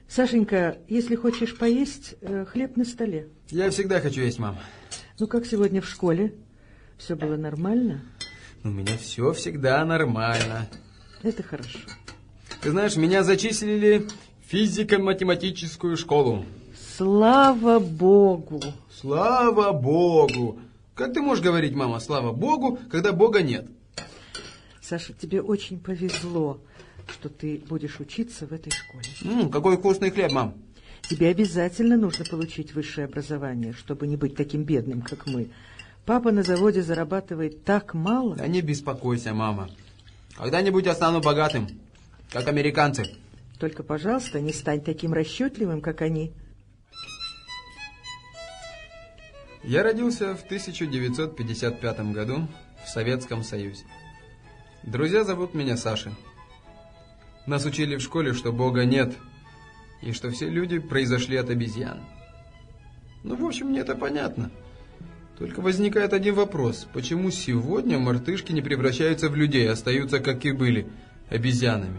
Сашенька, если хочешь поесть, хлеб на столе. Я всегда хочу есть, мам. Ну, как сегодня в школе? Все было нормально? У меня все всегда нормально. Это хорошо. Ты знаешь, меня зачислили в физико-математическую школу. Слава Богу! Слава Богу! Как ты можешь говорить, мама, слава Богу, когда Бога нет? Саша, тебе очень повезло, что ты будешь учиться в этой школе. Какой вкусный хлеб, мам. Тебе обязательно нужно получить высшее образование, чтобы не быть таким бедным, как мы. Папа на заводе зарабатывает так мало. Да не беспокойся, мама. Когда-нибудь я стану богатым, как американцы. Только, пожалуйста, не стань таким расчетливым, как они. Я родился в 1955 году в Советском Союзе. Друзья зовут меня Сашей. Нас учили в школе, что Бога нет, и что все люди произошли от обезьян. Ну, в общем, мне это понятно. Только возникает один вопрос. Почему сегодня мартышки не превращаются в людей, а остаются, как и были, обезьянами?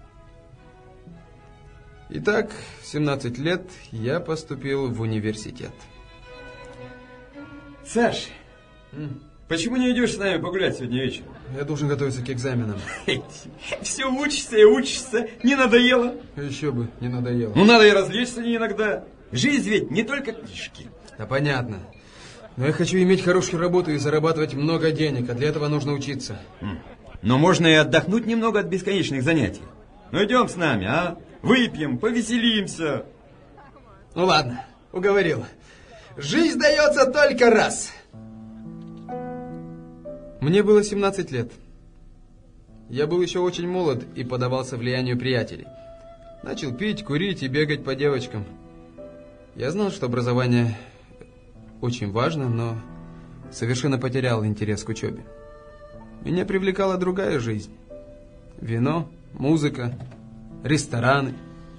Итак, в 17 лет я поступил в университет. Саш, почему не идешь с нами погулять сегодня вечером? Я должен готовиться к экзаменам. Все учишься и учишься, не надоело? Еще бы, не надоело. Ну, надо и развлечься иногда. Жизнь ведь не только книжки. Да понятно. Но я хочу иметь хорошую работу и зарабатывать много денег, а для этого нужно учиться. Но можно и отдохнуть немного от бесконечных занятий. Ну, идем с нами, а? Выпьем, повеселимся. Ну, ладно, уговорил. Жизнь дается только раз. Мне было 17 лет. Я был еще очень молод и поддавался влиянию приятелей. Начал пить, курить и бегать по девочкам. Я знал, что образование очень важно, но совершенно потерял интерес к учебе. Меня привлекала другая жизнь. Вино, музыка, рестораны.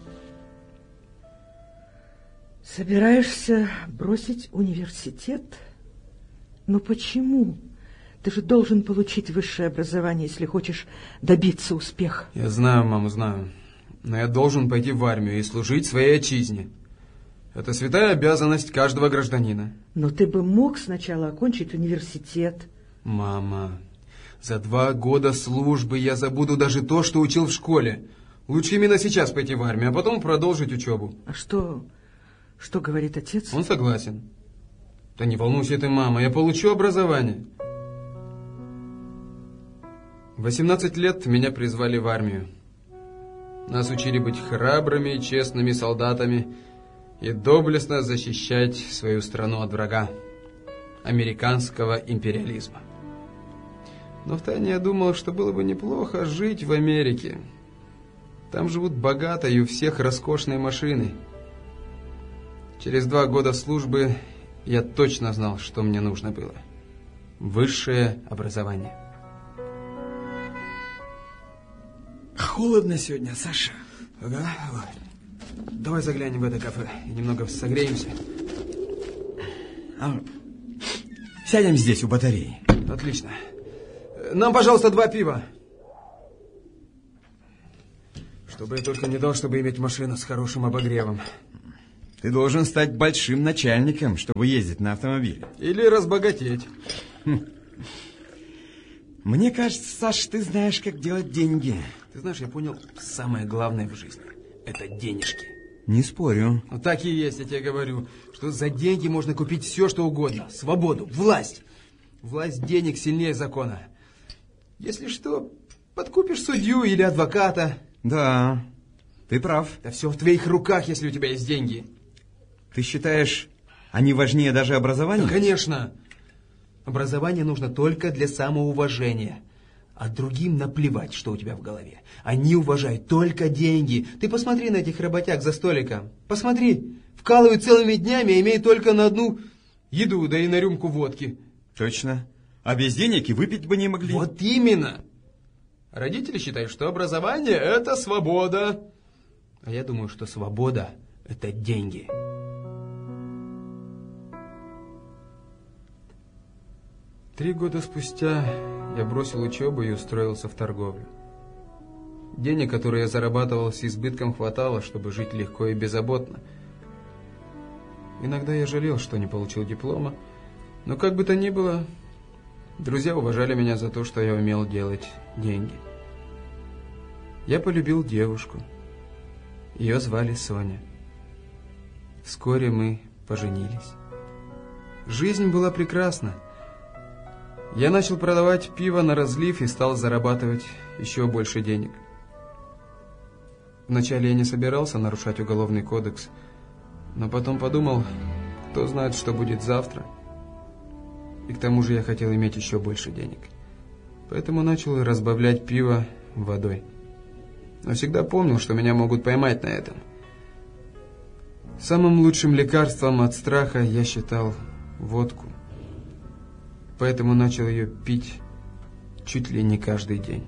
Собираешься бросить университет? Но почему? Ты же должен получить высшее образование, если хочешь добиться успеха. Я знаю, мама, знаю. Но я должен пойти в армию и служить своей отчизне. Это святая обязанность каждого гражданина. Но ты бы мог сначала окончить университет. Мама, за 2 года службы я забуду даже то, что учил в школе. Лучше именно сейчас пойти в армию, а потом продолжить учебу. А что говорит отец? Он согласен. Да не волнуйся ты, мама, я получу образование. В 18 лет меня призвали в армию. Нас учили быть храбрыми и честными солдатами и доблестно защищать свою страну от врага, американского империализма. Но втайне я думал, что было бы неплохо жить в Америке. Там живут богато и у всех роскошные машины. Через 2 года службы я точно знал, что мне нужно было. Высшее образование. Холодно сегодня, Саша. Ага. Давай заглянем в это кафе и немного согреемся. Сядем здесь, у батареи. Отлично. Нам, пожалуйста, 2 пива. Чтобы я только не дал, чтобы иметь машину с хорошим обогревом. Ты должен стать большим начальником, чтобы ездить на автомобиле. Или разбогатеть. Мне кажется, Саш, ты знаешь, как делать деньги. Ты знаешь, я понял, самое главное в жизни – это денежки. Не спорю. Ну, так и есть, я тебе говорю, что за деньги можно купить все, что угодно. Свободу, власть. Власть денег сильнее закона. Если что, подкупишь судью или адвоката. Да, ты прав. Да все в твоих руках, если у тебя есть деньги. Ты считаешь, они важнее даже образования? Да, конечно. Образование нужно только для самоуважения. А другим наплевать, что у тебя в голове. Они уважают только деньги. Ты посмотри на этих работяг за столиком. Посмотри, вкалывают целыми днями, а имеют только на одну еду, да и на рюмку водки. Точно. А без денег и выпить бы не могли. Вот именно. Родители считают, что образование – это свобода. А я думаю, что свобода – это деньги. Три года спустя я бросил учебу и устроился в торговлю. Денег, которые я зарабатывал с избытком, хватало, чтобы жить легко и беззаботно. Иногда я жалел, что не получил диплома, но как бы то ни было, друзья уважали меня за то, что я умел делать деньги. Я полюбил девушку. Ее звали Соня. Вскоре мы поженились. Жизнь была прекрасна. Я начал продавать пиво на разлив и стал зарабатывать еще больше денег. Вначале я не собирался нарушать уголовный кодекс, но потом подумал, кто знает, что будет завтра. И к тому же я хотел иметь еще больше денег. Поэтому начал разбавлять пиво водой. Но всегда помнил, что меня могут поймать на этом. Самым лучшим лекарством от страха я считал водку. Поэтому начал ее пить чуть ли не каждый день.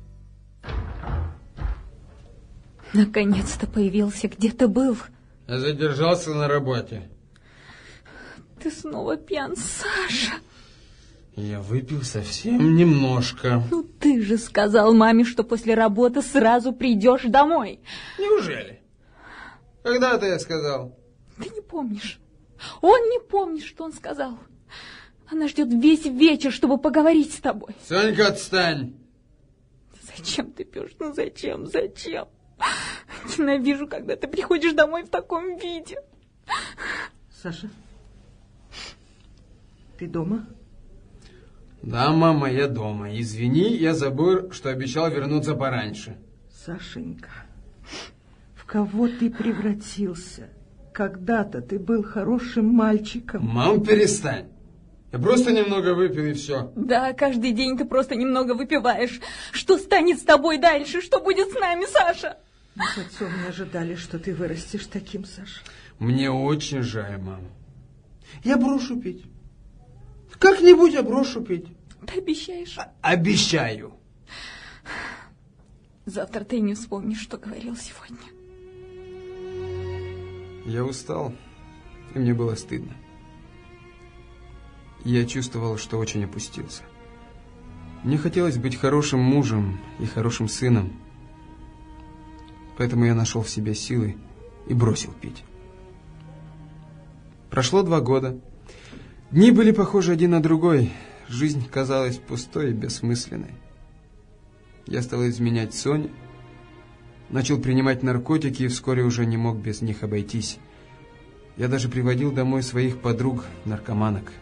Наконец-то появился. Где ты был? Я задержался на работе. Ты снова пьян, Саша. Я выпил совсем немножко. Ну ты же сказал маме, что после работы сразу придешь домой. Неужели? Когда это я сказал? Ты не помнишь. Он не помнит, что он сказал. Она ждет весь вечер, чтобы поговорить с тобой. Сонька, отстань. Зачем ты пьешь? Ну зачем? Ненавижу, когда ты приходишь домой в таком виде. Саша, ты дома? Да, мама, я дома. Извини, я забыл, что обещал вернуться пораньше. Сашенька, в кого ты превратился? Когда-то ты был хорошим мальчиком. Мам, перестань. Я просто немного выпил и все. Да, каждый день ты просто немного выпиваешь. Что станет с тобой дальше? Что будет с нами, Саша? Мы с отцом не ожидали, что ты вырастешь таким, Саша. Мне очень жаль, мама. Я брошу пить. Как-нибудь я брошу пить. Ты обещаешь? Обещаю. Завтра ты не вспомнишь, что говорил сегодня. Я устал, и мне было стыдно. Я чувствовал, что очень опустился. Мне хотелось быть хорошим мужем и хорошим сыном. Поэтому я нашел в себе силы и бросил пить. Прошло 2 года. Дни были похожи один на другой. Жизнь казалась пустой и бессмысленной. Я стал изменять Соне, начал принимать наркотики и вскоре уже не мог без них обойтись. Я даже приводил домой своих подруг-наркоманок.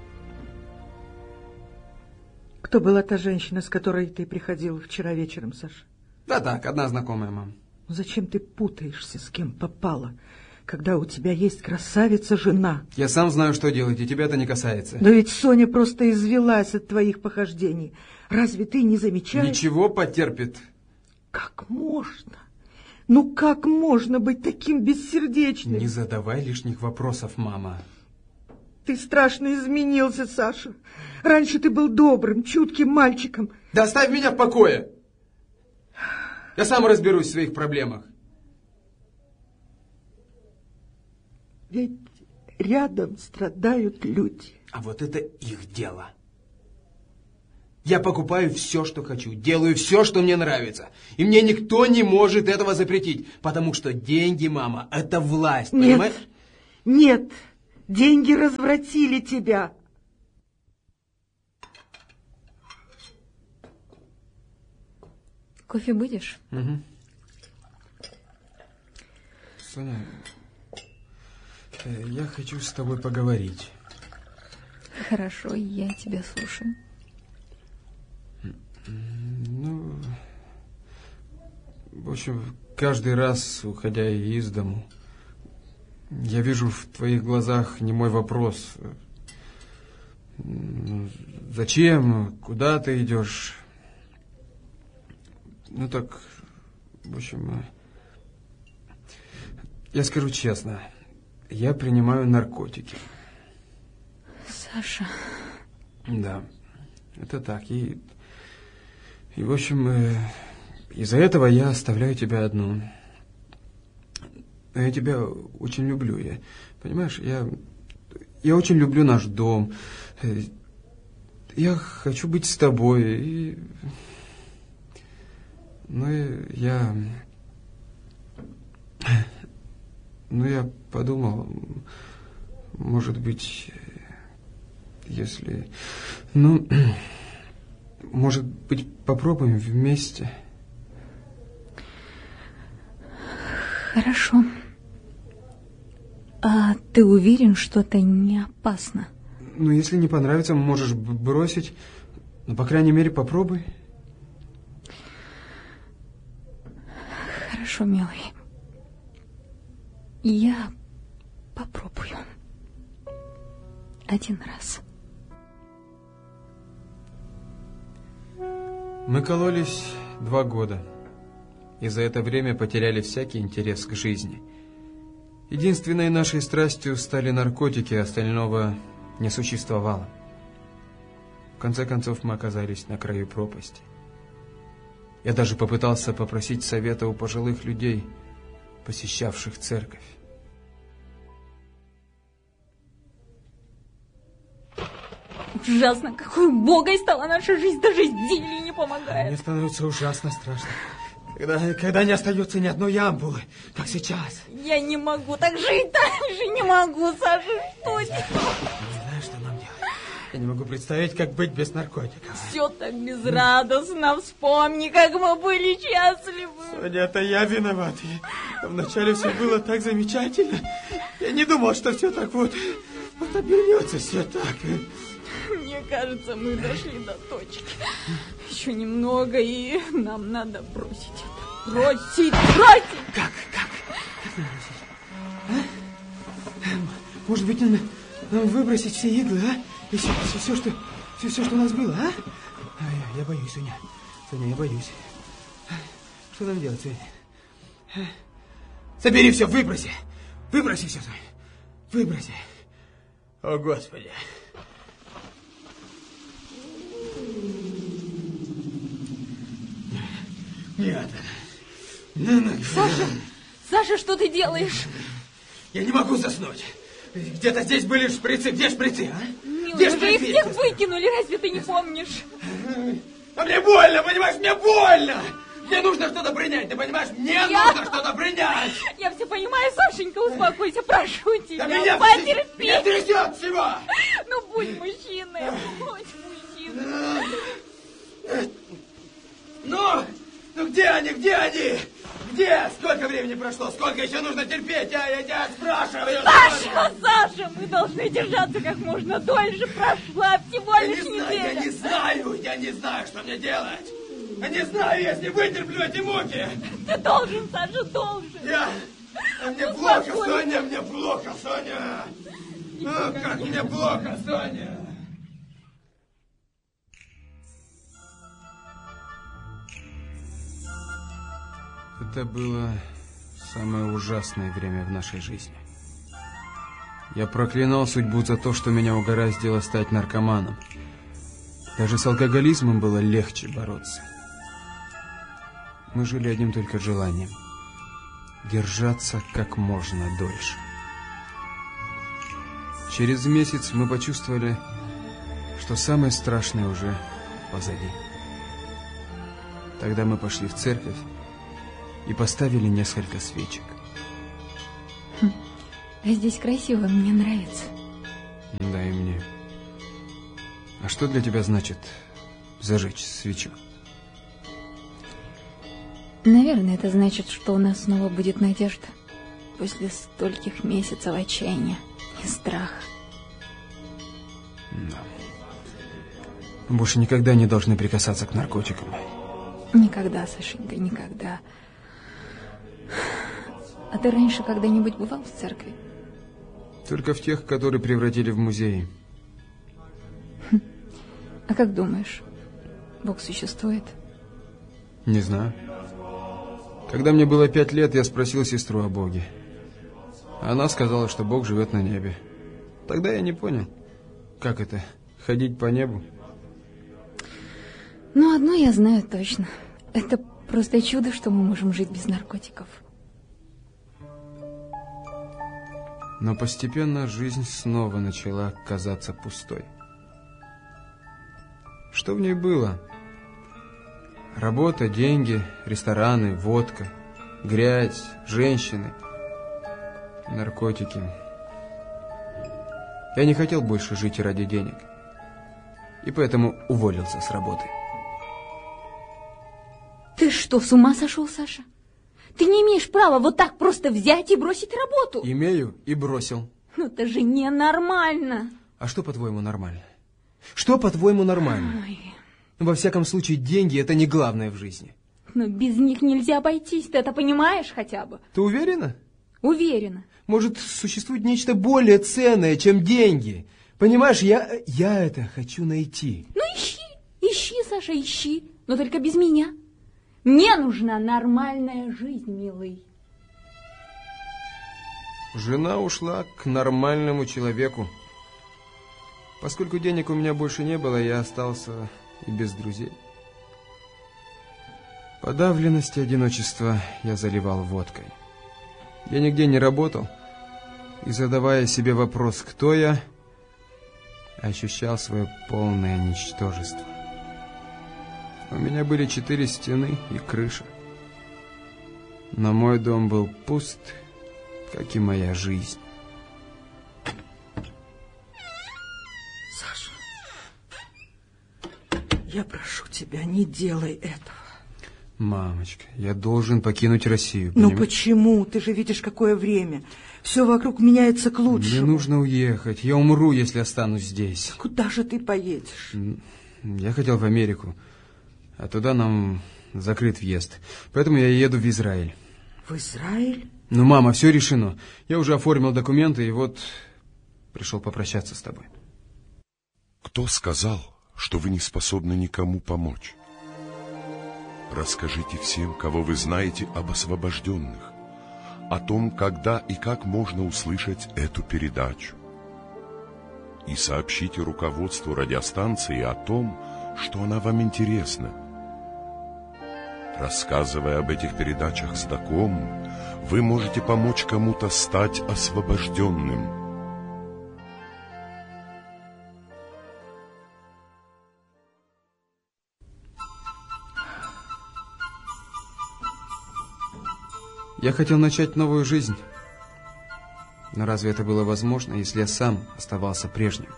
Кто была та женщина, с которой ты приходил вчера вечером, Саша? Да так, одна знакомая, мам. Зачем ты путаешься, с кем попало, когда у тебя есть красавица-жена? Я сам знаю, что делать, и тебя это не касается. Но ведь Соня просто извелась от твоих похождений. Разве ты не замечаешь? Ничего, потерпит. Как можно? Ну как можно быть таким бессердечным? Не задавай лишних вопросов, мама. Ты страшно изменился, Саша. Раньше ты был добрым, чутким мальчиком. Да оставь меня в покое. Я сам разберусь в своих проблемах. Ведь рядом страдают люди. А вот это их дело. Я покупаю все, что хочу, делаю все, что мне нравится. И мне никто не может этого запретить, потому что деньги, мама, это власть, понимаешь? Нет, деньги развратили тебя. Кофе будешь? Угу. Соня, я хочу с тобой поговорить. Хорошо, я тебя слушаю. Ну, в общем, каждый раз, уходя из дому, я вижу в твоих глазах немой вопрос. Зачем? Куда ты идешь? Ну так, в общем, я скажу честно, я принимаю наркотики. Саша. Да, это так. И в общем, из-за этого я оставляю тебя одну. Я тебя очень люблю. Понимаешь, я очень люблю наш дом. Я хочу быть с тобой. Ну, я подумал, может быть, если... Ну, может быть, попробуем вместе? Хорошо. А ты уверен, что это не опасно? Ну, если не понравится, можешь бросить. Но, по крайней мере, попробуй. Хорошо, милый. Я попробую. Один раз. Мы кололись 2 года. И за это время потеряли всякий интерес к жизни. Единственной нашей страстью стали наркотики, остального не существовало. В конце концов, мы оказались на краю пропасти. Я даже попытался попросить совета у пожилых людей, посещавших церковь. Ужасно, какой убогой стала наша жизнь, даже зелье не помогает. Мне становится ужасно страшно. Когда не остается ни одной ампулы, как сейчас. Я не могу так жить дальше, не могу, Саша, что делать? Не знаю, что нам делать. Я не могу представить, как быть без наркотиков. Все так безрадостно, вспомни, как мы были счастливы. Соня, это я виноват. Вначале все было так замечательно. Я не думал, что все так вот обернется, все так. Мне кажется, мы дошли до точки. Еще немного, и нам надо бросить это. Бросить! Как бросить? А? Может быть, нам выбросить все иглы, а? И все, что у нас было, а? Я боюсь, Соня. Соня, я боюсь. Что нам делать, Соня? Собери все, выброси. Выброси все, Соня. Выброси. О, Господи. Нет. Саша, что ты делаешь? Я не могу заснуть. Где-то здесь были шприцы. Где шприцы, а? Милый, вы их всех выкинули, разве ты не помнишь? А мне больно, понимаешь, мне больно! Мне нужно что-то принять, ты понимаешь? Нужно что-то принять! Я все понимаю, Сашенька, успокойся, прошу тебя, да потерпи! Меня трясет всего! Ну, будь мужчиной, будь мужчиной! Ну, где они? Где? Сколько времени прошло? Сколько еще нужно терпеть? Я тебя спрашиваю! Саша, мы должны держаться как можно дольше. Прошла всего лишь неделя. Я не знаю, что мне делать. Я не знаю, если вытерплю эти муки. Ты должен, Саша, должен. Мне плохо, Соня, мне плохо, Соня. Как мне плохо, Соня. Это было самое ужасное время в нашей жизни. Я проклинал судьбу за то, что меня угораздило стать наркоманом. Даже с алкоголизмом было легче бороться. Мы жили одним только желанием – держаться как можно дольше. Через месяц мы почувствовали, что самое страшное уже позади. Тогда мы пошли в церковь и поставили несколько свечек. А здесь красиво, мне нравится. Да, и мне. А что для тебя значит зажечь свечу? Наверное, это значит, что у нас снова будет надежда. После стольких месяцев отчаяния и страха. Да. Мы больше никогда не должны прикасаться к наркотикам. Никогда, Сашенька, никогда. А ты раньше когда-нибудь бывал в церкви? Только в тех, которые превратили в музеи. А как думаешь, Бог существует? Не знаю. Когда мне было 5 лет, я спросил сестру о Боге. Она сказала, что Бог живет на небе. Тогда я не понял, как это, ходить по небу. Ну, одно я знаю точно. Это просто чудо, что мы можем жить без наркотиков. Но постепенно жизнь снова начала казаться пустой. Что в ней было? Работа, деньги, рестораны, водка, грязь, женщины, наркотики. Я не хотел больше жить ради денег, и поэтому уволился с работы. Ты что, с ума сошел, Саша? Ты не имеешь права вот так просто взять и бросить работу. Имею и бросил. Ну, это же ненормально. А что, по-твоему, нормально? Что, по-твоему, нормально? Ой. Во всяком случае, деньги – это не главное в жизни. Но без них нельзя обойтись, ты это понимаешь хотя бы? Ты уверена? Уверена. Может, существует нечто более ценное, чем деньги? Понимаешь, я это хочу найти. Ну, ищи, Саша, ищи, но только без меня. Мне нужна нормальная жизнь, милый. Жена ушла к нормальному человеку. Поскольку денег у меня больше не было, я остался и без друзей. Подавленность и одиночество я заливал водкой. Я нигде не работал, и, задавая себе вопрос, кто я, ощущал свое полное ничтожество. У меня были 4 стены и крыша. Но мой дом был пуст, как и моя жизнь. Саша, я прошу тебя, не делай этого. Мамочка, я должен покинуть Россию. Ну почему? Ты же видишь, какое время. Все вокруг меняется к лучшему. Мне нужно уехать. Я умру, если останусь здесь. Куда же ты поедешь? Я хотел в Америку, а туда нам закрыт въезд. Поэтому я еду в Израиль. В Израиль? Ну, мама, все решено. Я уже оформил документы, и вот пришел попрощаться с тобой. Кто сказал, что вы не способны никому помочь? Расскажите всем, кого вы знаете, об освобожденных, о том, когда и как можно услышать эту передачу. И сообщите руководству радиостанции о том, что она вам интересна. Рассказывая об этих передачах знакомым, вы можете помочь кому-то стать освобожденным. Я хотел начать новую жизнь. Но разве это было возможно, если я сам оставался прежним?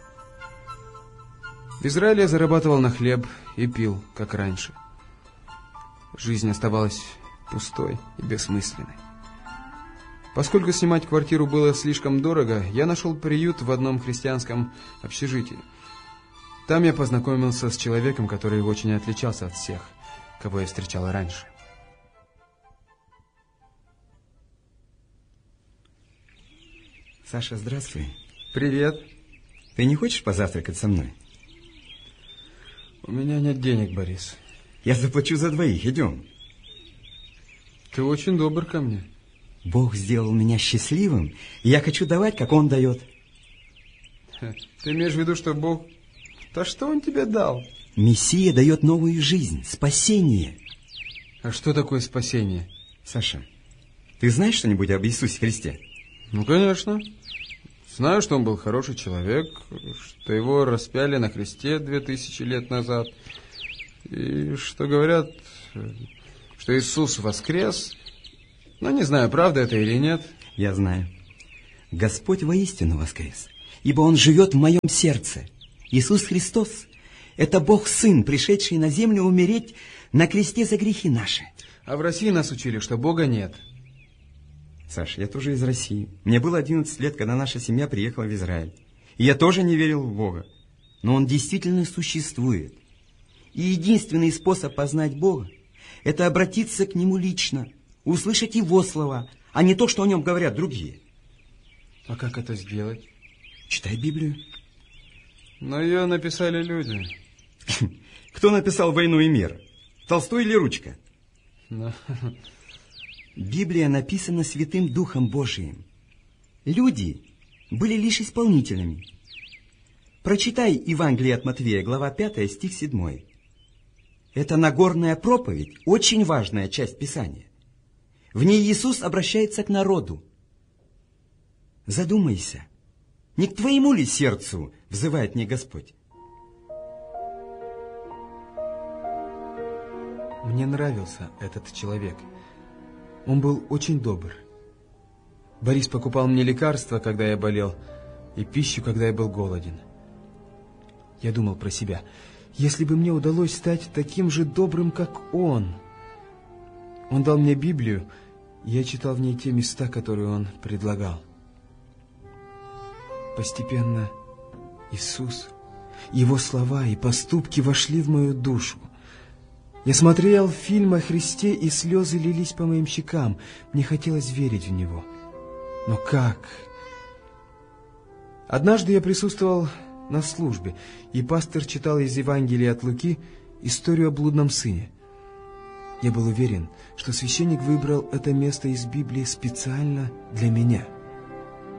В Израиле я зарабатывал на хлеб и пил, как раньше. Жизнь оставалась пустой и бессмысленной. Поскольку снимать квартиру было слишком дорого, я нашел приют в одном христианском общежитии. Там я познакомился с человеком, который очень отличался от всех, кого я встречал раньше. Саша, здравствуй. Привет. Ты не хочешь позавтракать со мной? У меня нет денег, Борис. Я заплачу за 2, идем. Ты очень добр ко мне. Бог сделал меня счастливым, и я хочу давать, как Он дает. Ты имеешь в виду, что Бог... Да что Он тебе дал? Мессия дает новую жизнь, спасение. А что такое спасение? Саша, ты знаешь что-нибудь об Иисусе Христе? Ну, конечно. Знаю, что Он был хороший человек, что Его распяли на кресте 2000 лет назад, и что говорят, что Иисус воскрес. Но не знаю, правда это или нет. Я знаю. Господь воистину воскрес, ибо Он живет в моем сердце. Иисус Христос – это Бог Сын, пришедший на землю умереть на кресте за грехи наши. А в России нас учили, что Бога нет. Саш, я тоже из России. Мне было 11 лет, когда наша семья приехала в Израиль. И я тоже не верил в Бога. Но Он действительно существует. И единственный способ познать Бога – это обратиться к Нему лично, услышать Его слова, а не то, что о Нем говорят другие. А как это сделать? Читай Библию. Но ее написали люди. Кто написал «Войну и мир»? Толстой или Ручка? Библия написана Святым Духом Божиим. Люди были лишь исполнителями. Прочитай Евангелие от Матвея, глава 5, стих 7. Это Нагорная проповедь, очень важная часть Писания. В ней Иисус обращается к народу. Задумайся, не к твоему ли сердцу взывает мне Господь? Мне нравился этот человек. Он был очень добр. Борис покупал мне лекарства, когда я болел, и пищу, когда я был голоден. Я думал про себя, если бы мне удалось стать таким же добрым, как он. Он дал мне Библию, и я читал в ней те места, которые он предлагал. Постепенно Иисус, Его слова и поступки вошли в мою душу. Я смотрел фильм о Христе, и слезы лились по моим щекам. Мне хотелось верить в Него. Но как? Однажды я присутствовал на службе, и пастор читал из Евангелия от Луки историю о блудном сыне. Я был уверен, что священник выбрал это место из Библии специально для меня.